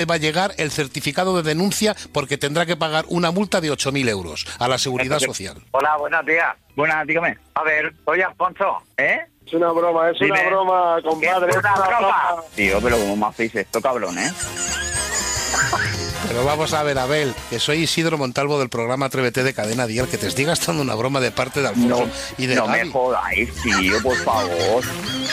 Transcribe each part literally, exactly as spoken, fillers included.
va a llegar el certificado de denuncia porque tendrá que pagar una multa de ocho mil euros a la Seguridad Social. Hola, buenos días. Buenas, dígame. A ver, soy Alfonso, ¿eh? Es una broma, es Dime. una broma, compadre. ¿Es una es una broma? broma. Tío, pero ¿cómo me hacéis esto, cabrón, eh? Pero vamos a ver, Abel, que soy Isidro Montalvo del programa Atrévete de Cadena Dial, que te estoy gastando una broma de parte de Alfonso No, y de no Gaby. me jodáis, tío, por favor.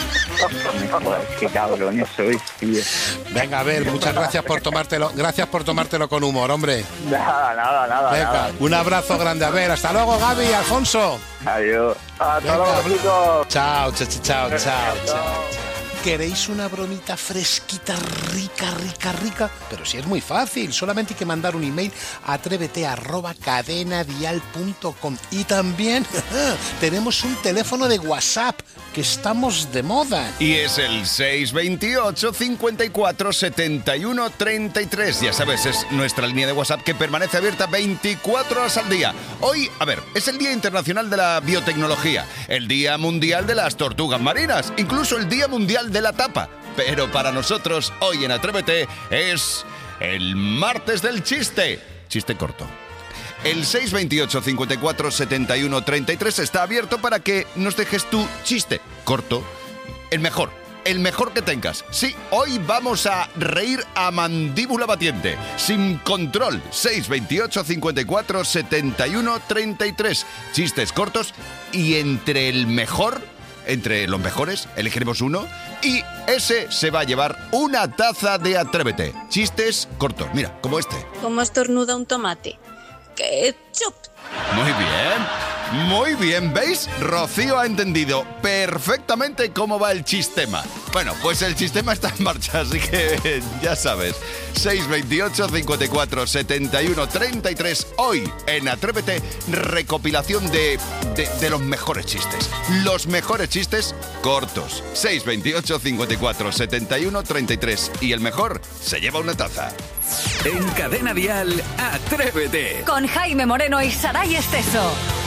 No me jodáis, qué cabrones sois, tío. Venga, Abel, muchas gracias por tomártelo, gracias por tomártelo con humor, hombre. Nada, nada, nada. Venga, nada. un abrazo grande, Abel. Hasta luego, Gaby, Alfonso. Adiós. Hasta Venga, luego, chicos. Chao, chao, chao, chao, chao, chao. ¿Queréis una bromita fresquita, rica, rica, rica? Pero si es muy fácil, solamente hay que mandar un email a atrévete arroba cadenadial punto com. Y también tenemos un teléfono de WhatsApp, que estamos de moda. Y es el seis veintiocho, cincuenta y cuatro, setenta y uno, treinta y tres. Ya sabes, es nuestra línea de WhatsApp que permanece abierta veinticuatro horas al día. Hoy, a ver, es el Día Internacional de la Biotecnología, el Día Mundial de las Tortugas Marinas, incluso el Día Mundial de la Tapa. Pero para nosotros, hoy en Atrévete, es el martes del chiste. Chiste corto. El seis veintiocho, cincuenta y cuatro, setenta y uno, treinta y tres está abierto para que nos dejes tu chiste corto, el mejor, el mejor que tengas. Sí, hoy vamos a reír a mandíbula batiente, sin control. seis veintiocho, cincuenta y cuatro, setenta y uno, treinta y tres. Chistes cortos y entre el mejor, entre los mejores, elegiremos uno y ese se va a llevar una taza de Atrévete. Chistes cortos, mira, como este. ¿Cómo estornuda un tomate? ¡Ketchup! Muy bien, muy bien, ¿veis? Rocío ha entendido perfectamente cómo va el chistema. Bueno, pues el chistema está en marcha, así que ya sabes. seis veintiocho, cincuenta y cuatro, setenta y uno, treinta y tres. Hoy en Atrévete, recopilación de, de, de los mejores chistes. Los mejores chistes cortos. seis veintiocho, cincuenta y cuatro, setenta y uno, treinta y tres. Y el mejor se lleva una taza. En Cadena Dial, Atrévete. Con Jaime Moreno y Saray Esteso.